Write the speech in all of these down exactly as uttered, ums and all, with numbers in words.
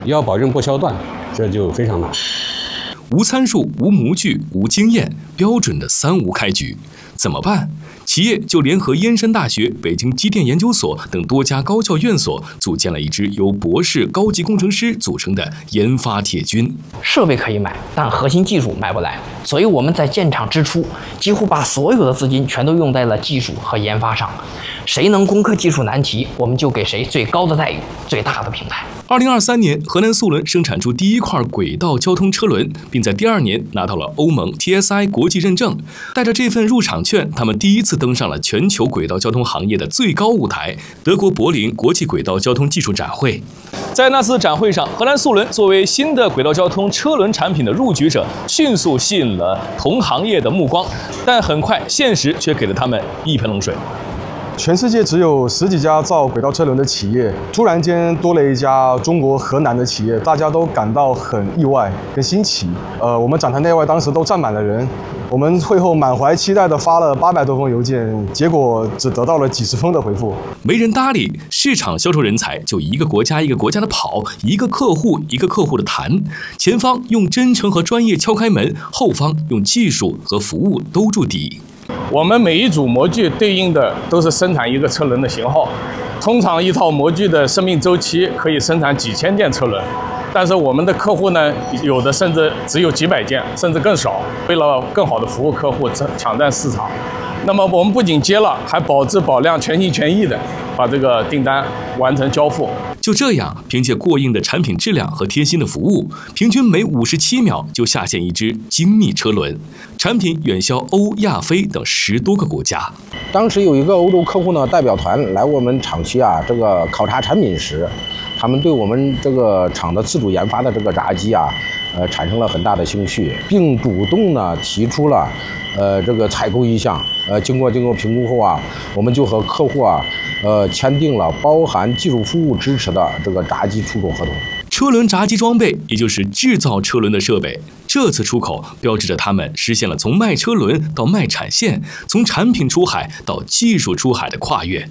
要保证不销断，这就非常难。 无参数、无模具、无经验，标准的三无开局，怎么办？企业就联合燕山大学、北京机电研究所等多家高校院所，组建了一支由博士、高级工程师组成的研发铁军。 设备可以买，但核心技术买不来，所以我们在建厂之初，几乎把所有的资金全都用在了技术和研发上。谁能攻克技术难题，我们就给谁最高的待遇、最大的平台。 二零二三年，河南速轮生产出第一块轨道交通车轮，并在第二年拿到了欧盟 T S I 国际认证。带着这份入场券，他们第一次登上了全球轨道交通行业的最高舞台——德国柏林国际轨道交通技术展会。在那次展会上，河南速轮作为新的轨道交通车轮产品的入局者，迅速吸引了同行业的目光，但很快现实却给了他们一盆冷水。 全世界只有十几家造轨道车轮的企业，突然间多了一家中国河南的企业，大家都感到很意外跟新奇。呃，我们展台内外当时都站满了人，我们会后满怀期待地发了八百多封邮件，结果只得到了几十封的回复。 没人搭理，市场销售人才就一个国家一个国家的跑，一个客户一个客户的谈。前方用真诚和专业敲开门，后方用技术和服务兜住底。 我们每一组模具对应的都是生产一个车轮的型号，通常一套模具的生命周期可以生产几千件车轮，但是我们的客户呢，有的甚至只有几百件，甚至更少。为了更好的服务客户，抢占市场，那么我们不仅接了，还保质保量，全心全意的把这个订单完成交付。 就这样，凭借过硬的产品质量和贴心的服务，平均每五十七秒就下线一只精密车轮，产品远销欧、亚、非等十多个国家。 当时有一个欧洲客户呢代表团来我们厂区啊，这个考察产品时，他们对我们这个厂的自主研发的这个闸机啊，呃，产生了很大的兴趣，并主动呢提出了，呃，这个采购意向。呃，经过经过评估后啊，我们就和客户啊，呃，签订了包含技术服务支持的这个闸机出口合同。 车轮闸机装备，也就是制造车轮的设备，这次出口标志着他们实现了从卖车轮到卖产线，从产品出海到技术出海的跨越。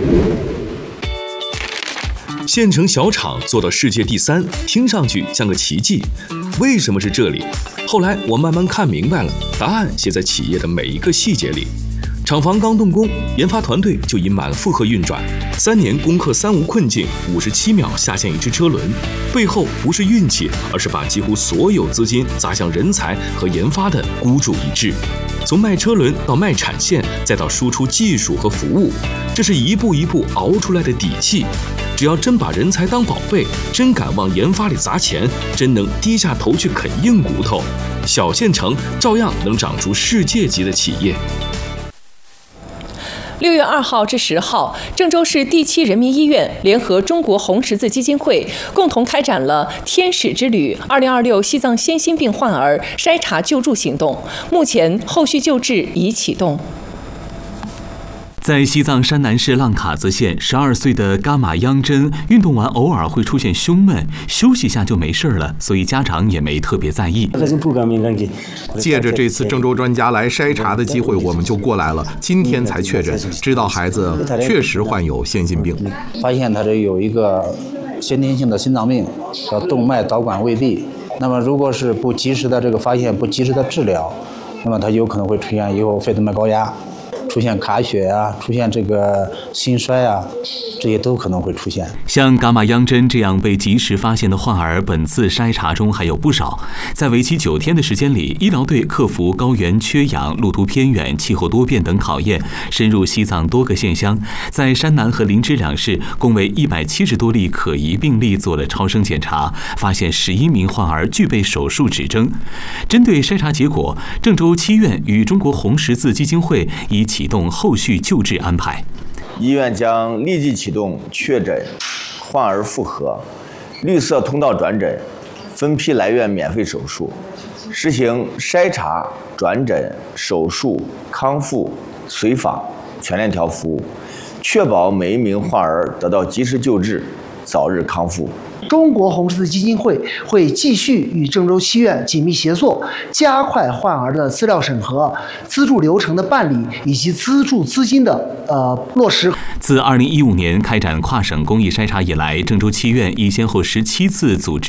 县城小厂做到世界第三，听上去像个奇迹。为什么是这里？后来我慢慢看明白了，答案写在企业的每一个细节里。厂房刚动工，研发团队就已满负荷运转，三年攻克三无困境，五十七秒下线一只车轮。背后不是运气，而是把几乎所有资金砸向人才和研发的孤注一掷。从卖车轮到卖产线，再到输出技术和服务，这是一步一步熬出来的底气。只要真把人才当宝贝，真敢往研发里砸钱，真能低下头去啃硬骨头，小县城照样能长出世界级的企业。 六月二号至十号，郑州市第七人民医院联合中国红十字基金会共同开展了“天使之旅”二零二六西藏先心病患儿筛查救助行动，目前后续救治已启动。 在西藏山南市浪卡子县，十二岁的伽马央真运动完偶尔会出现胸闷，休息下就没事了，所以家长也没特别在意。 借着这次郑州专家来筛查的机会，我们就过来了。今天才确诊，知道孩子确实患有先心病， 发现他这有一个先天性的心脏病，叫动脉导管未闭。那么如果是不及时的这个发现，不及时的治疗，那么他有可能会出现以后肺动脉高压。出现卡血啊，出现这个心衰啊，这些都可能会出现。 像伽马央真这样被及时发现的患儿，本次筛查中还有不少。在为期九天的时间里，医疗队克服高原缺氧、路途偏远、气候多变等考验，深入西藏多个县乡，在山南和林芝两市，共为一百七十多例可疑病例做了超声检查，发现十一名患儿具备手术指征。针对筛查结果，郑州七院与中国红十字基金会已启动后续救治安排。 医院将立即启动确诊、患儿复核、绿色通道转诊、分批来院免费手术，实行筛查、转诊、手术、康复、随访全链条服务，确保每一名患儿得到及时救治，早日康复。 中国红十字基金会会继续与郑州七院紧密协作，加快患儿的资料审核、资助流程的办理以及资助资金的呃落实。 自二零一五年开展跨省公益筛查以来，郑州七院已先后十七次组织